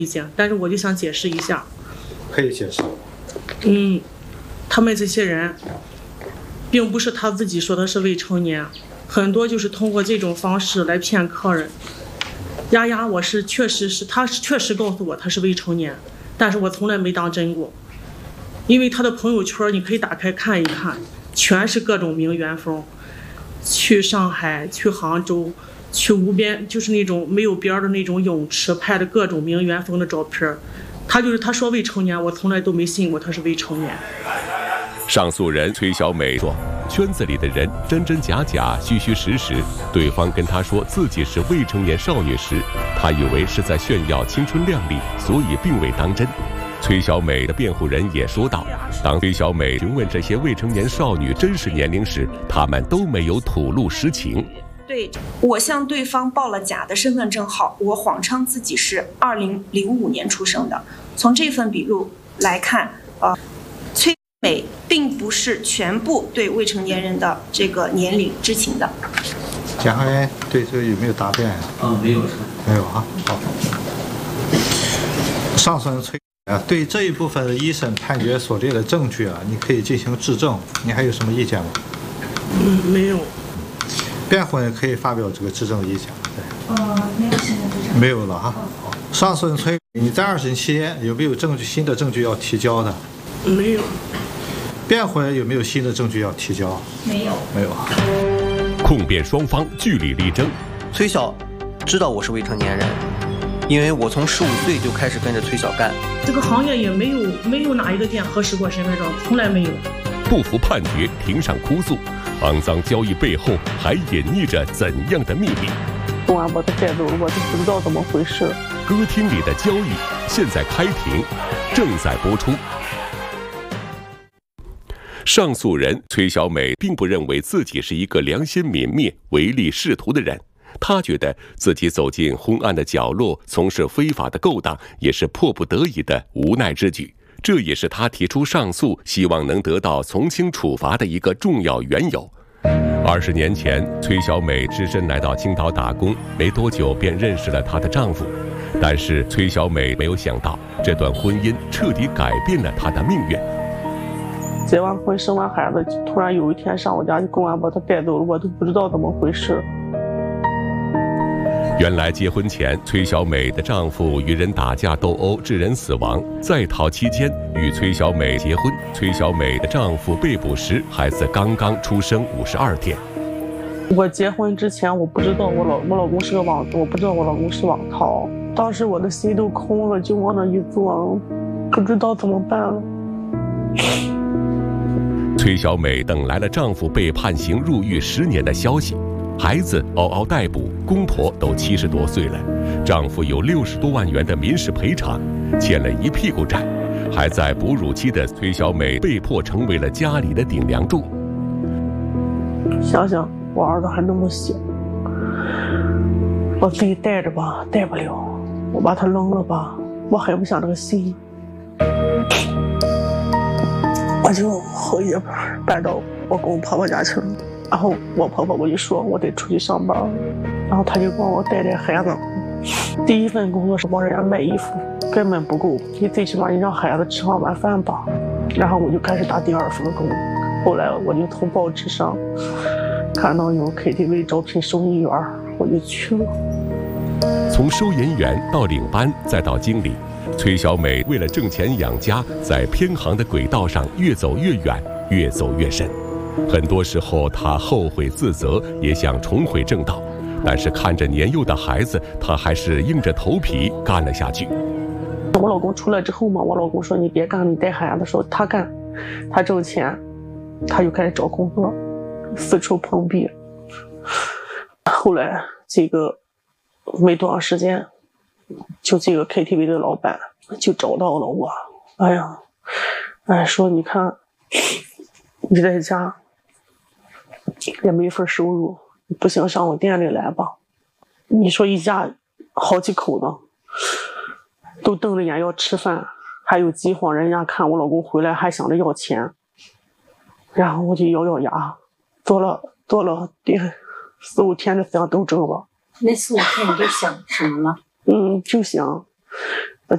意见，但是我就想解释一下。 可以解释。 他们这些人，并不是他自己说的是未成年，很多就是通过这种方式来骗客人。丫丫，他确实告诉我他是未成年，但是我从来没当真过，因为他的朋友圈你可以打开看一看，全是各种名媛风，去上海、去杭州、去无边，就是那种没有边的那种泳池拍的各种名媛风的照片。他说未成年，我从来都没信过他是未成年。 上诉人崔小美说，圈子里的人真真假假、虚虚实实，对方跟她说自己是未成年少女时，她以为是在炫耀青春靓丽，所以并未当真。崔小美的辩护人也说道，当崔小美询问这些未成年少女真实年龄时，她们都没有吐露实情。 对，我向对方报了假的身份证号，我谎称自己是2005年出生的。从这份笔录来看，崔美并不是全部对未成年人的这个年龄知情的。 检察员对这个有没有答辩？ 没有， 没有啊。好，上诉人崔对这一部分的一审判决所列的证据你可以进行质证，你还有什么意见吗？ 没有。 辩护人可以发表这个质证意见。 没有新的质证。 没有了哈。上诉人崔，你在2审期间有没有新的证据要提交的？ 没有。 辩护人有没有新的证据要提交？ 没有。 没有啊。 控辩双方据理力争。 崔晓知道我是未成年人，因为我从15岁就开始跟着崔晓干。 这个行业也没有哪一个店核实过身份证，从来没有。 不服判决，庭上哭诉，肮脏交易背后还隐匿着怎样的秘密？ 公安把他带走了，我都不知道怎么回事。 歌厅里的交易现在开庭，正在播出。上诉人崔小美并不认为自己是一个良心泯灭、唯利是图的人，她觉得自己走进昏暗的角落，从事非法的勾当，也是迫不得已的无奈之举。这也是他提出上诉，希望能得到从轻处罚的一个重要缘由。20年前，崔小美只身来到青岛打工，没多久便认识了她的丈夫。但是崔小美没有想到，这段婚姻彻底改变了她的命运。 结完婚生完孩子，突然有一天上我家，公安把她带走了，我都不知道怎么回事。 原来结婚前，崔小美的丈夫与人打架斗殴，致人死亡。在逃期间与崔小美结婚，崔小美的丈夫被捕时，孩子刚刚出生52天。 我结婚之前，我不知道我老公是个我不知道我老公是网逃。当时我的心都空了，就往那一坐，不知道怎么办了。 崔小美等来了丈夫被判刑入狱10年的消息。孩子嗷嗷待哺，公婆都70多岁了，丈夫有60多万元的民事赔偿，欠了一屁股债，还在哺乳期的崔小美被迫成为了家里的顶梁柱。 想想我儿子还那么小，我自己带着吧，带不了，我把他扔了吧，我还不想这个心，我就后夜搬到我公婆婆家去了。然后我婆婆我就说我得出去上班，然后他就帮我带孩子。第一份工作是帮人家卖衣服，根本不够，你最起码你让孩子吃上晚饭吧。然后我就开始打第2份工，后来我就从报纸上看到有 KTV 招聘收银员，我就去了。 从收银员到领班再到经理，崔小美为了挣钱养家，在偏航的轨道上越走越远，越走越深。很多时候她后悔自责，也想重回正道，但是看着年幼的孩子，她还是硬着头皮干了下去。 我老公出来之后嘛，我老公说你别干，你带孩子的时候他干，他挣钱，他就开始找工作，四处碰壁。后来这个没多长时间，就这个 KTV 的老板就找到了我，说你看你在家也没份收入，不行上我店里来吧。你说一家好几口子都瞪着眼要吃饭，还有饥荒，人家看我老公回来还想着要钱，然后我就咬咬牙做了得4、5天的想都挣了。 那4、5天你就想什么了？ 就想